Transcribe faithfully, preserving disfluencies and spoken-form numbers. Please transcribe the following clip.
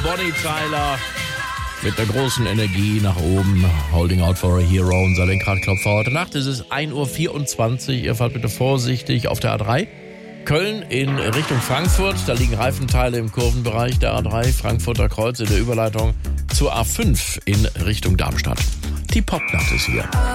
Bonnie Tyler mit der großen Energie nach oben. Holding out for a hero, unser Lenkradklopfer. Heute Nacht ist es ein Uhr vierundzwanzig. Ihr fahrt bitte vorsichtig auf der A drei. Köln in Richtung Frankfurt. Da liegen Reifenteile im Kurvenbereich der A drei. Frankfurter Kreuz in der Überleitung zur A fünf in Richtung Darmstadt. Die Popnacht ist hier.